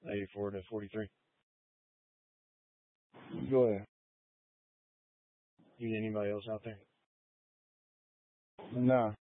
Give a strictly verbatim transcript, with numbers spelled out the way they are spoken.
eighty-four to forty-three. Go ahead. You got anybody else out there? Nah.